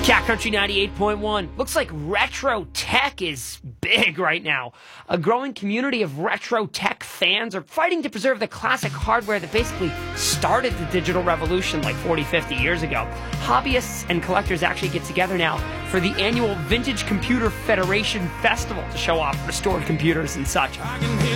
Cat Country 98.1. Looks like retro tech is big right now. A growing community of retro tech fans are fighting to preserve the classic hardware that basically started the digital revolution like 40, 50 years ago. Hobbyists and collectors actually get together now for the annual Vintage Computer Federation Festival to show off restored computers and such.